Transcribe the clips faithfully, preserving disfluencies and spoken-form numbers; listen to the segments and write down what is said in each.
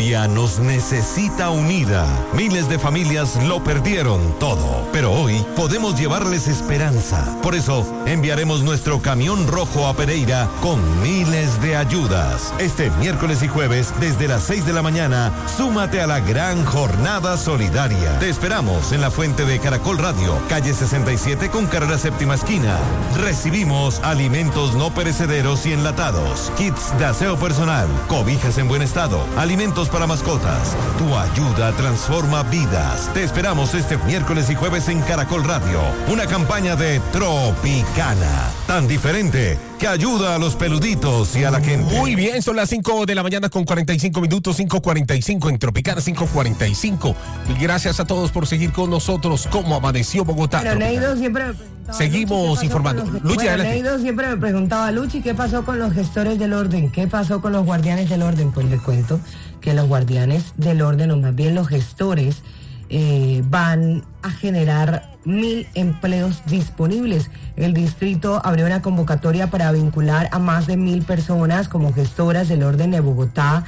Colombia nos necesita unida. Miles de familias lo perdieron todo, pero hoy podemos llevarles esperanza. Por eso, enviaremos nuestro camión rojo a Pereira con miles de ayudas. Este miércoles y jueves, desde las seis de la mañana, súmate a la gran jornada solidaria. Te esperamos en la fuente de Caracol Radio, calle sesenta y siete con carrera séptima esquina. Recibimos alimentos no perecederos y enlatados, kits de aseo personal, cobijas en buen estado, alimentos para mascotas. Tu ayuda transforma vidas. Te esperamos este miércoles y jueves en Caracol Radio. Una campaña de Tropicana, tan diferente que ayuda a los peluditos y a la gente. Muy bien, son las cinco de la mañana con cuarenta y cinco minutos, cinco cuarenta y cinco en Tropicana, cinco cuarenta y cinco. Y gracias a todos por seguir con nosotros. ¿Cómo amaneció Bogotá? Pero Neido siempre me preguntaba, seguimos Luchi, informando. Los... Luchi, bueno, adelante. Neido siempre me preguntaba, Luchi, ¿qué pasó con los gestores del orden? ¿Qué pasó con los guardianes del orden? Pues le cuento que los guardianes del orden, o más bien los gestores, eh, van a generar mil empleos disponibles. El distrito abrió una convocatoria para vincular a más de mil personas como gestoras del orden de Bogotá,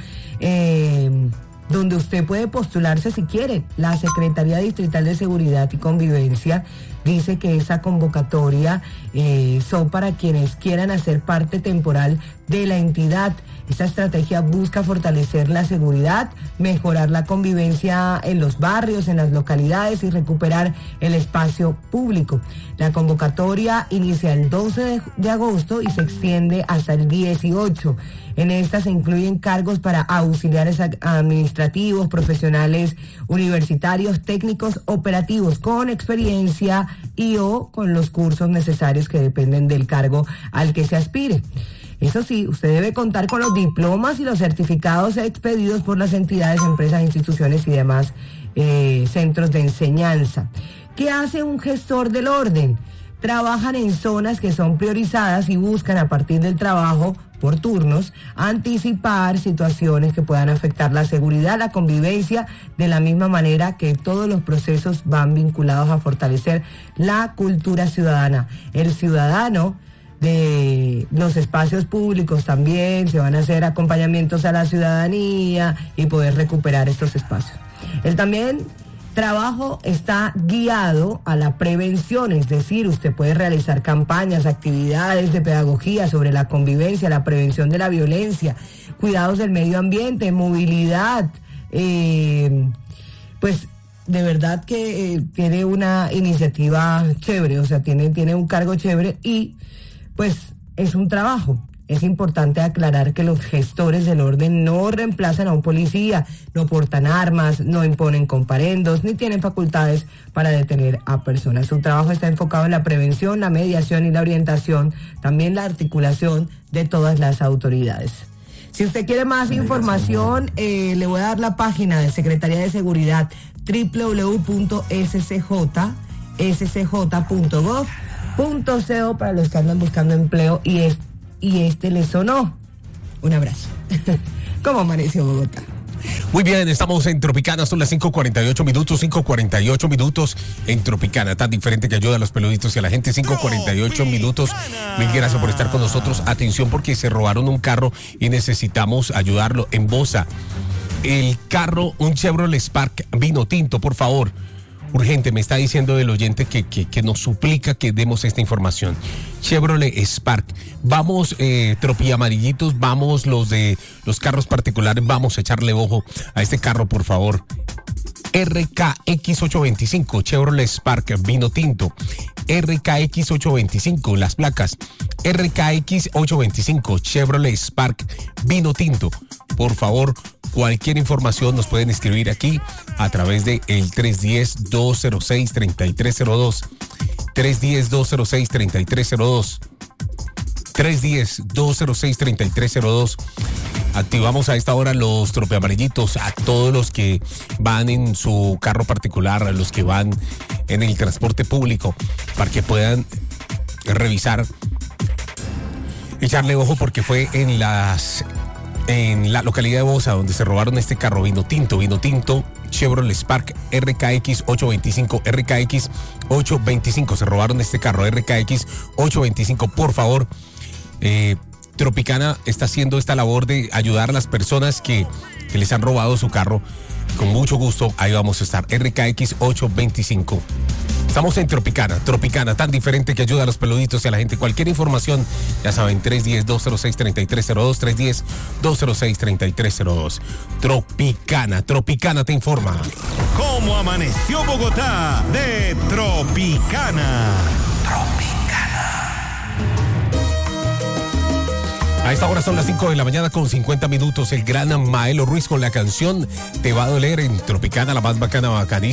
eh, donde usted puede postularse si quiere. La Secretaría Distrital de Seguridad y Convivencia dice que esa convocatoria eh, son para quienes quieran hacer parte temporal de la entidad. Esta estrategia busca fortalecer la seguridad, mejorar la convivencia en los barrios, en las localidades y recuperar el espacio público. La convocatoria inicia el doce de agosto y se extiende hasta el dieciocho. En esta se incluyen cargos para auxiliares administrativos, profesionales universitarios, técnicos operativos con experiencia y o con los cursos necesarios que dependen del cargo al que se aspire. Eso sí, usted debe contar con los diplomas y los certificados expedidos por las entidades, empresas, instituciones y demás eh, centros de enseñanza. ¿Qué hace un gestor del orden? Trabajan en zonas que son priorizadas y buscan a partir del trabajo por turnos anticipar situaciones que puedan afectar la seguridad, la convivencia, de la misma manera que todos los procesos van vinculados a fortalecer la cultura ciudadana. El ciudadano de los espacios públicos también se van a hacer acompañamientos a la ciudadanía y poder recuperar estos espacios. El también trabajo está guiado a la prevención, es decir, usted puede realizar campañas, actividades de pedagogía sobre la convivencia, la prevención de la violencia, cuidados del medio ambiente, movilidad, eh, pues de verdad que eh, tiene una iniciativa chévere, o sea, tiene, tiene un cargo chévere y pues es un trabajo. Es importante aclarar que los gestores del orden no reemplazan a un policía, no portan armas, no imponen comparendos, ni tienen facultades para detener a personas. Su trabajo está enfocado en la prevención, la mediación y la orientación, también la articulación de todas las autoridades. Si usted quiere más información, eh, le voy a dar la página de Secretaría de Seguridad, doble u doble u doble u punto s c j s c j punto gov punto co, para los que andan buscando empleo y es y este le sonó. Un abrazo. ¿Cómo amaneció Bogotá? Muy bien, estamos en Tropicana, son las cinco cuarenta y ocho minutos, cinco cuarenta y ocho minutos en Tropicana, tan diferente que ayuda a los peluditos y a la gente, cinco cuarenta y ocho minutos. Mil gracias por estar con nosotros. Atención, porque se robaron un carro y necesitamos ayudarlo en Bosa. El carro, un Chevrolet Spark vino tinto, por favor. Urgente, me está diciendo el oyente que, que, que nos suplica que demos esta información. Chevrolet Spark. Vamos, eh, tropi amarillitos, vamos los de los carros particulares, vamos a echarle ojo a este carro, por favor. R K X ochocientos veinticinco, Chevrolet Spark, vino tinto. R K X ochocientos veinticinco, las placas. R K X ochocientos veinticinco, Chevrolet Spark, vino tinto. Por favor, cualquier información nos pueden escribir aquí a través de el tres uno cero, dos cero seis, tres tres cero dos. tres uno cero, dos cero seis, tres tres cero dos. tres uno cero, dos cero seis, tres tres cero dos. Activamos a esta hora los tropeamarillitos a todos los que van en su carro particular, a los que van en el transporte público, para que puedan revisar, echarle ojo, porque fue en las en la localidad de Bosa donde se robaron este carro vino tinto, vino tinto Chevrolet Spark R K X ochocientos veinticinco, R K X ochocientos veinticinco, se robaron este carro R K X ochocientos veinticinco, por favor, eh, Tropicana está haciendo esta labor de ayudar a las personas que, que les han robado su carro. Con mucho gusto, ahí vamos a estar. R K X ochocientos veinticinco. Estamos en Tropicana, Tropicana, tan diferente que ayuda a los peluditos y a la gente. Cualquier información, ya saben, tres uno cero, dos cero seis, tres tres cero dos, tres uno cero, dos cero seis, tres tres cero dos. Tropicana, Tropicana te informa. ¿Cómo amaneció Bogotá? De Tropicana. A esta hora son las cinco de la mañana con cincuenta minutos. El gran Maelo Ruiz con la canción Te va a doler en Tropicana, la más bacana, bacanísima.